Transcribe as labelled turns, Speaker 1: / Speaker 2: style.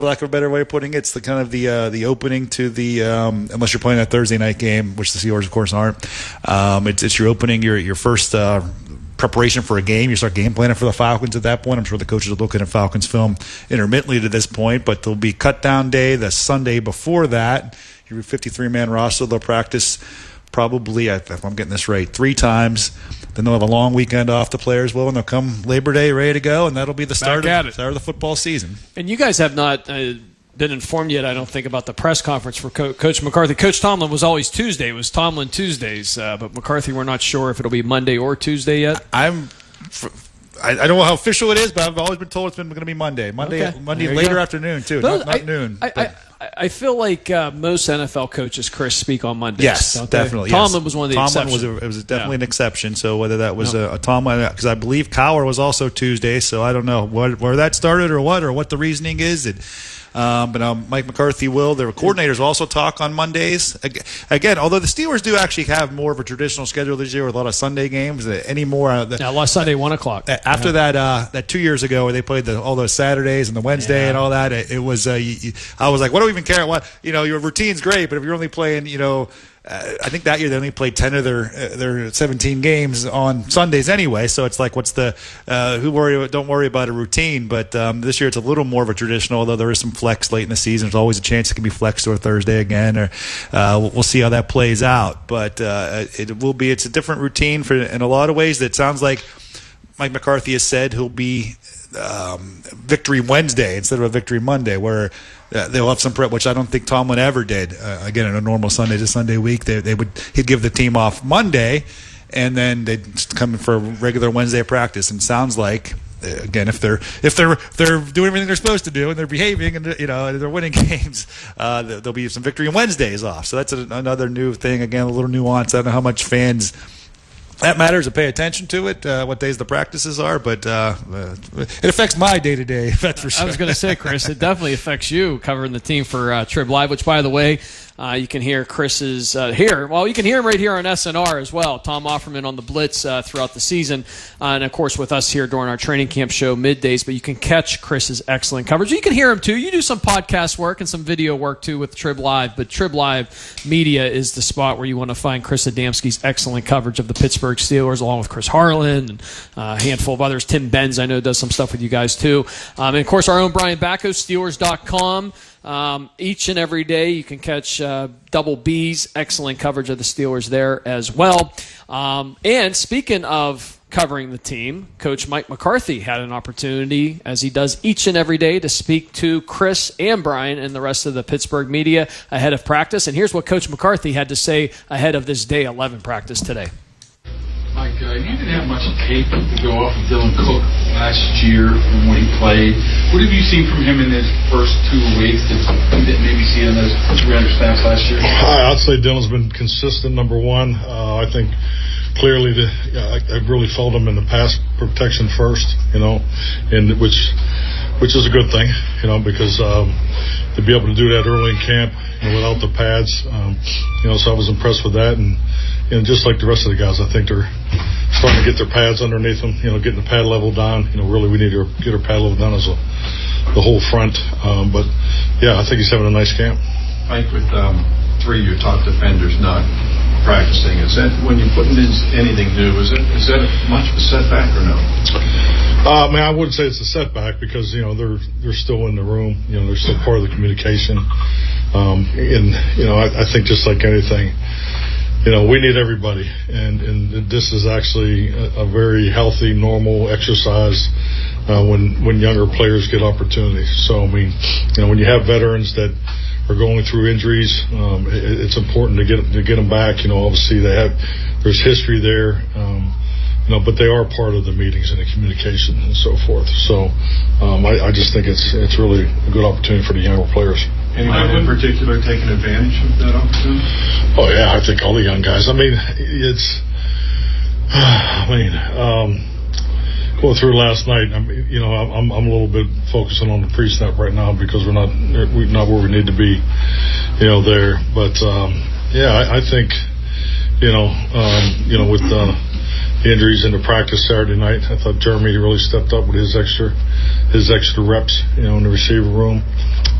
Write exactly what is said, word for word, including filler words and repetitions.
Speaker 1: for lack of a better way of putting it. It's the kind of the uh, the opening to the um, unless you're playing that Thursday night game, which the Steelers of course aren't. Um, it's, it's your opening, your your first uh, preparation for a game. You start game planning for the Falcons at that point. I'm sure the coaches are looking at Falcons film intermittently to this point, but there'll be cut down day the Sunday before that. Your fifty-three man roster, they'll practice probably, if I'm getting this right, three times. Then they'll have a long weekend off, the players will, and they'll come Labor Day ready to go, and that'll be the start, of, start of the football season.
Speaker 2: And you guys have not uh, been informed yet, I don't think, about the press conference for Co- Coach McCarthy. Coach Tomlin was always Tuesday. It was Tomlin Tuesdays, uh, but McCarthy, we're not sure if it'll be Monday or Tuesday yet.
Speaker 1: I'm... I don't know how official it is, but I've always been told it's been going to be Monday. Monday,
Speaker 2: okay.
Speaker 1: Monday later go. afternoon, too,
Speaker 2: but
Speaker 1: not, not
Speaker 2: I,
Speaker 1: noon.
Speaker 2: I, I, I feel like uh, most N F L coaches, Chris, speak on Mondays.
Speaker 1: Yes,
Speaker 2: don't
Speaker 1: definitely.
Speaker 2: They? Tomlin
Speaker 1: yes.
Speaker 2: was one of the
Speaker 1: Tomlin
Speaker 2: exceptions.
Speaker 1: was a, it was definitely
Speaker 2: yeah.
Speaker 1: an exception. So whether that was
Speaker 2: no.
Speaker 1: a, a Tomlin, because I believe Cowher was also Tuesday, so I don't know what, where that started or what or what the reasoning is. It, Um, but um, Mike McCarthy will. The coordinators will also talk on Mondays. Again, although the Steelers do actually have more of a traditional schedule this year with a lot of Sunday games. Any more? Uh,
Speaker 2: yeah, last Sunday, one o'clock.
Speaker 1: After yeah. that, uh, that two years ago where they played the, all those Saturdays and the Wednesday yeah. and all that, it, it was. Uh, you, you, I was like, what do we even care? What you know, your routine's great, but if you're only playing, you know. Uh, I think that year they only played ten of their uh, their seventeen games on Sundays anyway. So it's like, what's the uh, who worry? Don't worry about a routine. But um, this year it's a little more of a traditional. Although there is some flex late in the season, there's always a chance it can be flexed to a Thursday again. Or uh, we'll, we'll see how that plays out. But uh, it will be. It's a different routine for in a lot of ways. That sounds like Mike McCarthy has said he'll be um, Victory Wednesday instead of a Victory Monday, where. Uh, they'll have some prep, which I don't think Tomlin ever did. Uh, again, in a normal Sunday to Sunday week, they they would he'd give the team off Monday, and then they'd come in for a regular Wednesday practice. And sounds like, uh, again, if they're if they're if they're doing everything they're supposed to do and they're behaving and you know and they're winning games, uh, there'll be some Victory Wednesdays off. So that's a, another new thing. Again, a little nuance. I don't know how much fans. That matters to pay attention to it, uh, what days the practices are, but uh, uh, it affects my day-to-day, that's for sure.
Speaker 2: I was going to say, Chris, it definitely affects you covering the team for uh, Trib Live, which, by the way, uh, you can hear Chris's uh, here. Well, you can hear him right here on S N R as well. Tom Offerman on the Blitz uh, throughout the season, uh, and, of course, with us here during our training camp show middays, but you can catch Chris's excellent coverage. You can hear him, too. You do some podcast work and some video work, too, with Trib Live, but Trib Live Media is the spot where you want to find Chris Adamski's excellent coverage of the Pittsburgh Steelers, along with Chris Harlan and uh, a handful of others. Tim Benz, I know, does some stuff with you guys, too. Um, and, of course, our own Brian Backo, Steelers dot com. Um, each and every day you can catch uh, Double B's excellent coverage of the Steelers there as well. Um, and speaking of covering the team, Coach Mike McCarthy had an opportunity, as he does each and every day, to speak to Chris and Brian and the rest of the Pittsburgh media ahead of practice. And here's what Coach McCarthy had to say ahead of this day eleven practice today.
Speaker 3: Mike, uh, you didn't have much tape to go off of Dylan Cook last year from when he played. What have you seen from him in his first two weeks that you didn't maybe see in those three hundred snaps last year?
Speaker 4: I'd say Dylan's been consistent, number one. Uh, I think clearly the, uh, I, I really felt him in the pass protection first, you know, and which which is a good thing, you know, because um, to be able to do that early in camp, you know, without the pads, um, you know, so I was impressed with that. And And just like the rest of the guys, I think they're starting to get their pads underneath them, you know, getting the pad level down. You know, really we need to get our pad level down as a, the whole front. Um, but, yeah, I think he's having a nice camp.
Speaker 3: Mike, with um, three of your top defenders not practicing, is that when you're putting in anything new, is, it, is that much of a setback or no?
Speaker 4: Uh, I mean, I wouldn't say it's a setback because, you know, they're they're still in the room. You know, they're still part of the communication. Um, and, you know, I, I think just like anything, you know, we need everybody, and, and this is actually a, a very healthy, normal exercise uh, when when younger players get opportunities. So, I mean, you know, when you have veterans that are going through injuries, um, it, it's important to get to get them back. You know, obviously they have there's history there, um, you know, but they are part of the meetings and the communication and so forth. So, um, I, I just think it's it's really a good opportunity for the younger players.
Speaker 3: Anyone in particular taking advantage of that opportunity?
Speaker 4: Oh, yeah, I think all the young guys. I mean, it's, I mean, um, going through last night, I mean, you know, I'm I'm a little bit focusing on the pre-snap right now because we're not we're not where we need to be, you know, there. But, um, yeah, I, I think, you know, um, you know, with uh, injuries into practice Saturday night. I thought Jeremy really stepped up with his extra his extra reps, you know, in the receiver room.